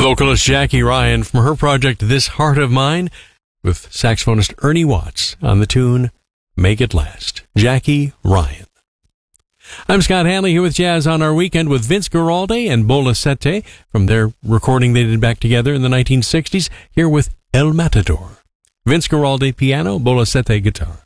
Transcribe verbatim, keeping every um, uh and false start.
Vocalist Jackie Ryan from her project This Heart of Mine, with saxophonist Ernie Watts on the tune Make It Last. Jackie Ryan. I'm Scott Hanley here with Jazz on Our Weekend with Vince Guaraldi and Bola Sette from their recording they did back together in the nineteen sixties, here with El Matador. Vince Guaraldi piano, Bola Sette guitar.